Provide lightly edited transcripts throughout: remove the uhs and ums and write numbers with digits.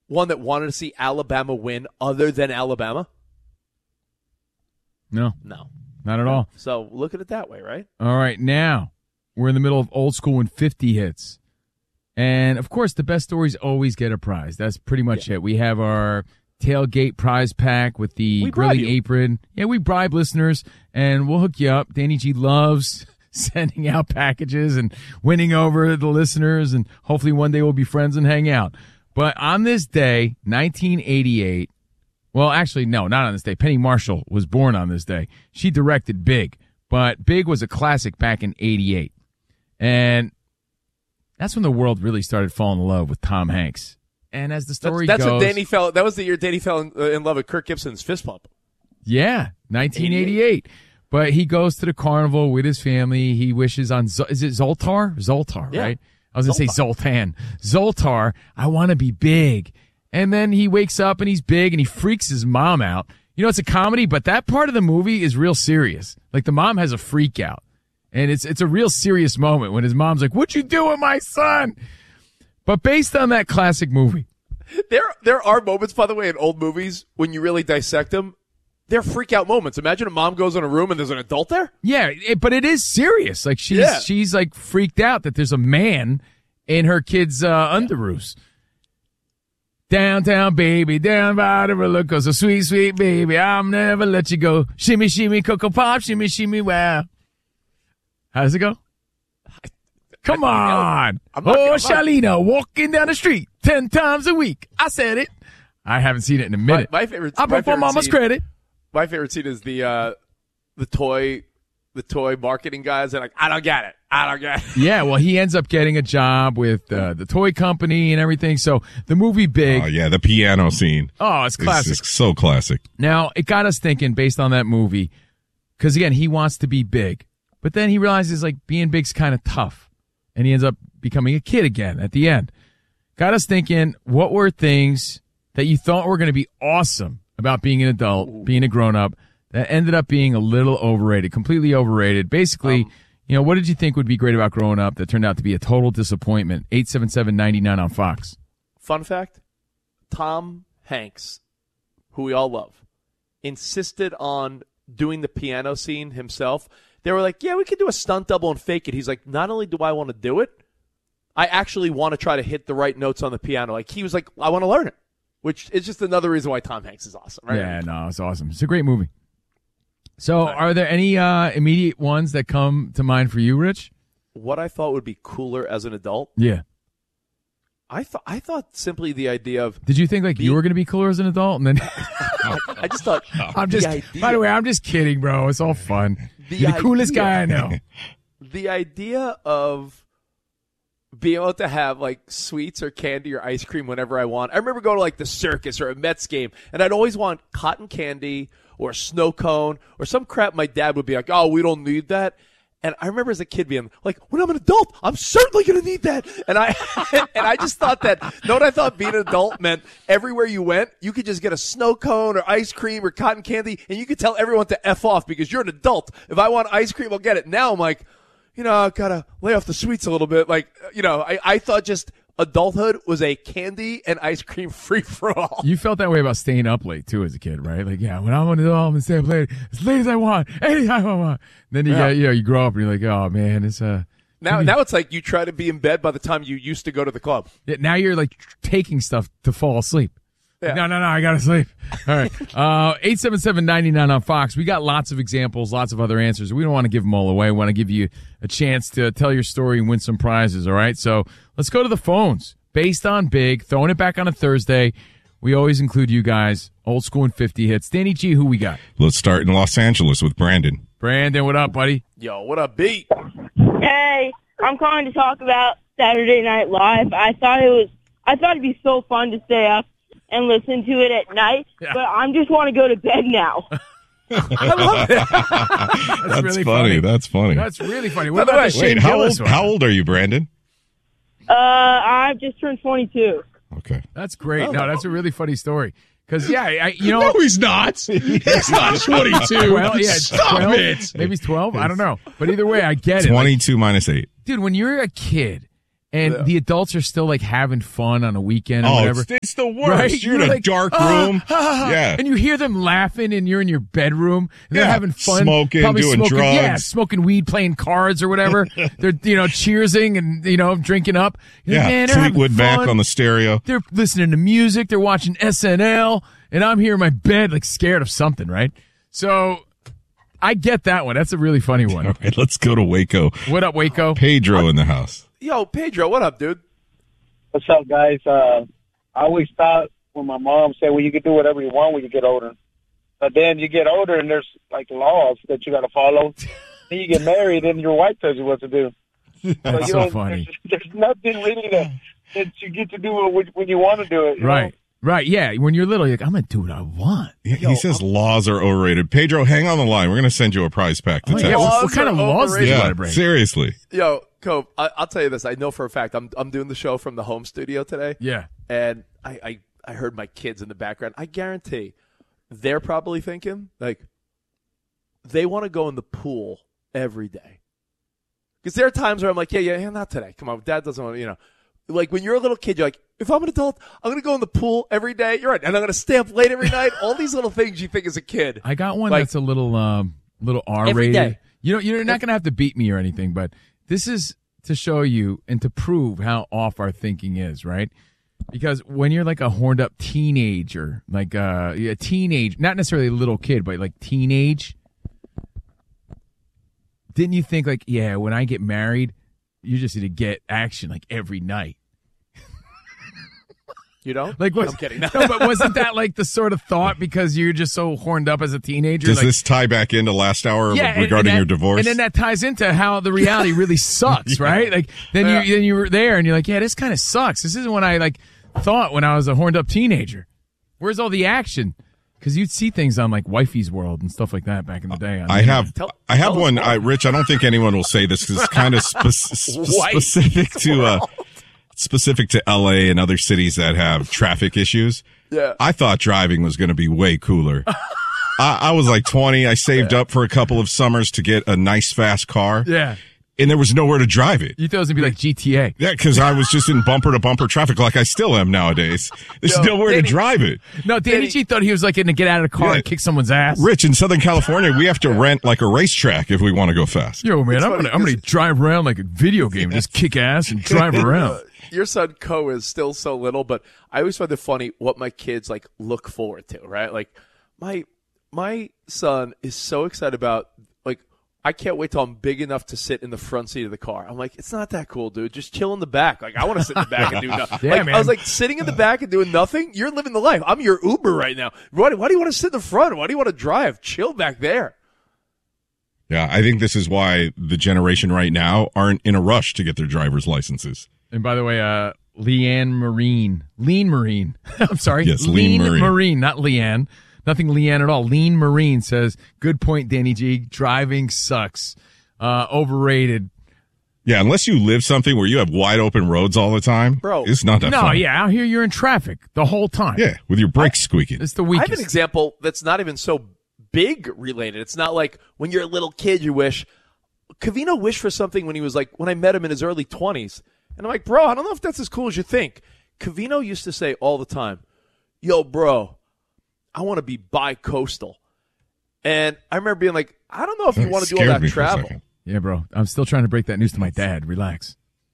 one that wanted to see Alabama win other than Alabama? No. Not at all. So look at it that way, right? All right, now we're in the middle of old school when 50 hits. And, of course, the best stories always get a prize. That's pretty much it. We have our tailgate prize pack with the grilling apron. Yeah, we bribe listeners, and we'll hook you up. Danny G loves sending out packages and winning over the listeners, and hopefully one day we'll be friends and hang out. But on this day, 1988, well, actually, no, not on this day. Penny Marshall was born on this day. She directed Big, but Big was a classic back in 88. And that's when the world really started falling in love with Tom Hanks. And as the story goes, that was the year Danny fell in love with Kirk Gibson's fist bump. Yeah, 1988. But he goes to the carnival with his family. He wishes on, is it Zoltar? Zoltar, yeah. Right? I was going to say Zoltan. Zoltar, I want to be big. And then he wakes up and he's big and he freaks his mom out. You know, it's a comedy, but that part of the movie is real serious. Like the mom has a freak out. And it's a real serious moment when his mom's like, "What'd you do with my son?" But based on that classic movie. There are moments, by the way, in old movies when you really dissect them. They're freak out moments. Imagine a mom goes in a room and there's an adult there. Yeah, but it is serious. Like she's like freaked out that there's a man in her kid's underoos. Downtown baby, down by the roller coaster, sweet, sweet baby, I'll never let you go. Shimmy, shimmy, Cocoa Pop, shimmy, shimmy, wow. How does it go? Come on. Shalina, walking down the street 10 times a week. I said it. I haven't seen it in a minute. My favorite. I put mama's credit. My favorite scene is the toy marketing guys. They're like, I don't get it. Yeah, well, he ends up getting a job with the toy company and everything. So the movie Big. Oh, yeah, the piano scene. Oh, it's classic. It's so classic. Now, it got us thinking based on that movie, because, again, he wants to be big. But then he realizes, like, being big's kind of tough. And he ends up becoming a kid again at the end. Got us thinking, what were things that you thought were going to be awesome about being an adult, being a grown-up, that ended up being a little overrated, completely overrated? Basically, what did you think would be great about growing up that turned out to be a total disappointment? 877-99 on Fox. Fun fact, Tom Hanks, who we all love, insisted on doing the piano scene himself. They were like, yeah, we could do a stunt double and fake it. He's like, not only do I want to do it, I actually want to try to hit the right notes on the piano. Like, he was like, I want to learn it, which is just another reason why Tom Hanks is awesome, right? Yeah, no, it's awesome. It's a great movie. So are there any immediate ones that come to mind for you, Rich? What I thought would be cooler as an adult? Yeah. I thought simply the idea of... Did you think like you were going to be cooler as an adult? And then I just thought... By the way, I'm just kidding, bro. It's all fun. You're the coolest guy I know. The idea of being able to have like sweets or candy or ice cream whenever I want. I remember going to like the circus or a Mets game, and I'd always want cotton candy or a snow cone or some crap. My dad would be like, "Oh, we don't need that." And I remember as a kid being like, when I'm an adult, I'm certainly going to need that. And I just thought that, what I thought being an adult meant everywhere you went, you could just get a snow cone or ice cream or cotton candy, and you could tell everyone to F off because you're an adult. If I want ice cream, I'll get it. Now I'm like, I've got to lay off the sweets a little bit. Like, I thought just adulthood was a candy and ice cream free-for-all. You felt that way about staying up late, too, as a kid, right? Like, yeah, when I'm an adult, I'm going to stay up late as I want, anytime I want. Then you grow up and you're like, oh, man, it's Now it's like you try to be in bed by the time you used to go to the club. Yeah, now you're like taking stuff to fall asleep. Yeah. No, I got to sleep. All right. 877-99 on Fox. We got lots of examples, lots of other answers. We don't want to give them all away. We want to give you a chance to tell your story and win some prizes, all right? So let's go to the phones. Based on Big, throwing it back on a Thursday. We always include you guys. Old school and 50 hits. Danny G, who we got? Let's start in Los Angeles with Brandon. Brandon, what up, buddy? Yo, what up, B? Hey, I'm calling to talk about Saturday Night Live. I thought it'd be so fun to stay up and listen to it at night, but I just want to go to bed now. I love it. That's really funny. That's funny. That's really funny. What about Wait, how old are you, Brandon? I've just turned 22. Okay. That's great. Oh. No, that's a really funny story. Because, yeah, No, he's not. He's not 22. Well, yeah, Stop 12, it. Maybe he's 12. I don't know. But either way, I get it. 22 minus 8. Dude, when you're a kid And the adults are still like having fun on a weekend or whatever. It's the worst. Right? You're in a like, dark room. Yeah. And you hear them laughing and you're in your bedroom. And they're having fun. Smoking, probably doing smoking, drugs. Yeah, smoking weed, playing cards or whatever. They're, cheersing and, drinking up. You're like, man, they're having Fleetwood Mac fun. on the stereo. They're listening to music. They're watching SNL. And I'm here in my bed like scared of something, right? So I get that one. That's a really funny one. All right, let's go to Waco. What up, Waco? Pedro in the house. Yo, Pedro, what up, dude? What's up, guys? I always thought when my mom said, well, you can do whatever you want when you get older. But then you get older and there's like laws that you got to follow. Then you get married and your wife tells you what to do. That's so funny. There's nothing really that you get to do when you want to do it. Right. know? Right, yeah. When you're little, you're like, I'm going to do what I want. He says laws are overrated. Pedro, hang on the line. We're going to send you a prize pack to Texas. Yeah, what kind of laws do you want to Yeah, bring? seriously. Yo, Cove, I'll tell you this. I know for a fact I'm doing the show from the home studio today. Yeah. And I heard my kids in the background. I guarantee they're probably thinking, like, they want to go in the pool every day. Because there are times where I'm like, yeah, not today. Come on, Dad doesn't want to, Like, when you're a little kid, you're like, if I'm an adult, I'm going to go in the pool every day. You're right. And I'm going to stay up late every night. All these little things you think as a kid. I got one Like, that's a little R-rated. every day. You're not going to have to beat me or anything, but this is to show you and to prove how off our thinking is, right? Because when you're like a horned up teenager, like a teenage, not necessarily a little kid, but like teenage, didn't you think like, yeah, when I get married, you just need to get action like every night? You know? Like, I'm kidding. No, but wasn't that like the sort of thought because you're just so horned up as a teenager? Does like, this tie back into last hour regarding your divorce? And then that ties into how the reality really sucks, right? Like then you were there and you're like, yeah, this kind of sucks. This isn't what I like thought when I was a horned up teenager. Where's all the action? Because you'd see things on like Wifey's World and stuff like that back in the day. I have one, Rich. I don't think anyone will say this because it's kind of specific to LA and other cities that have traffic issues. Yeah. I thought driving was going to be way cooler. I was like 20. I saved up for a couple of summers to get a nice fast car. Yeah. And there was nowhere to drive it. You thought it was going to be like GTA. Yeah, because I was just in bumper to bumper traffic like I still am nowadays. There's nowhere to drive it. No, Danny G thought he was like going to get out of the car and kick someone's ass. Rich, in Southern California, we have to rent like a racetrack if we want to go fast. Yo, man, I'm gonna drive around like a video game, just kick ass and drive around. Your son Co is still so little, but I always find it funny what my kids like look forward to, right? Like my son is so excited about, like, I can't wait till I'm big enough to sit in the front seat of the car. I'm like, it's not that cool, dude. Just chill in the back. Like, I want to sit in the back and do nothing. Yeah, like, man. I was like, sitting in the back and doing nothing? You're living the life. I'm your Uber right now. Why do you want to sit in the front? Why do you want to drive? Chill back there. Yeah, I think this is why the generation right now aren't in a rush to get their driver's licenses. And by the way, Lean Marine. I'm sorry. Yes, Lean Marine, not Leanne. Nothing Leanne at all. Lean Marine says, good point, Danny G. Driving sucks. Overrated. Yeah, unless you live something where you have wide open roads all the time, bro, it's not that fun. No, yeah, out here you're in traffic the whole time. Yeah, with your brakes squeaking. It's the I weakest. have an example that's not even so big related. It's not like when you're a little kid you wish. Covino wished for something when he was like, when I met him in his early 20s. And I'm like, bro, I don't know if that's as cool as you think. Covino used to say all the time, yo, bro, I want to be bi-coastal. And I remember being like, I don't know if you want to do all that travel. Yeah, bro. I'm still trying to break that news to my dad. Relax.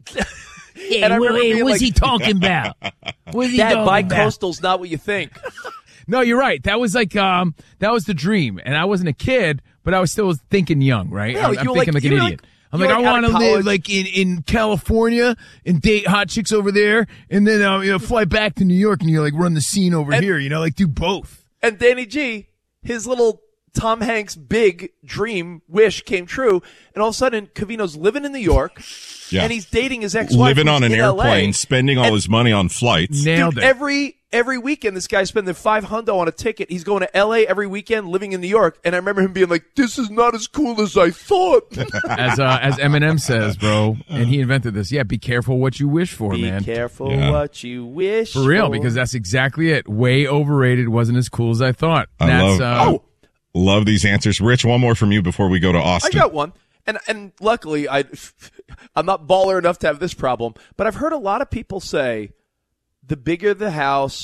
And I remember being what's he talking about? What's he Dad, talking bi-coastal's not what you think. No, you're right. That was like that was the dream. And I wasn't a kid, but I was still thinking young, right? Yeah, I'm thinking like an idiot. I'm like, I want to live like in California and date hot chicks over there, and then fly back to New York and like run the scene over here. Like do both. And Danny G, his little Tom Hanks big dream wish came true, and all of a sudden Covino's living in New York, and he's dating his ex-wife, living on an airplane, LA, spending all his money on flights. Nailed it. Every weekend, this guy's spending $500 on a ticket. He's going to L.A. every weekend, living in New York. And I remember him being like, this is not as cool as I thought. As Eminem says, bro, and he invented this. Yeah, be careful what you wish for, man. Be careful what you wish for. For real, because that's exactly it. Way overrated. Wasn't as cool as I thought. Love these answers. Rich, one more from you before we go to Austin. I got one. And luckily, I'm not baller enough to have this problem, but I've heard a lot of people say the bigger the house,